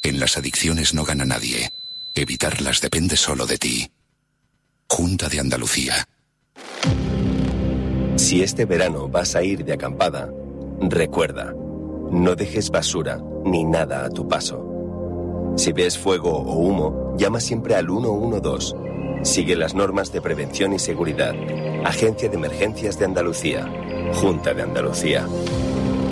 En las adicciones no gana nadie. Evitarlas depende solo de ti. Junta de Andalucía. Si este verano vas a ir de acampada, recuerda, no dejes basura ni nada a tu paso. Si ves fuego o humo, llama siempre al 112. Sigue las normas de prevención y seguridad. Agencia de Emergencias de Andalucía. Junta de Andalucía.